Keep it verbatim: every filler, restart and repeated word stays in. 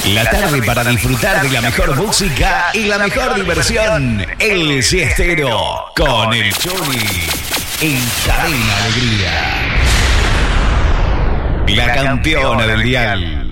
La tarde para disfrutar de la mejor música y la mejor diversión. El Siestero con el Choni en Cadena Alegría. La campeona del dial.